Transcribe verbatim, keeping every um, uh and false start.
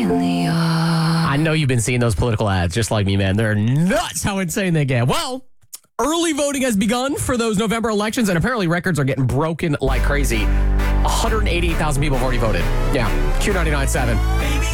I know you've been seeing those political ads just like me, man. They're nuts how insane they get. Well, early voting has begun for those November elections, and apparently records are getting broken like crazy. one hundred eighty-eight thousand people have already voted. Yeah, Q ninety-nine point seven.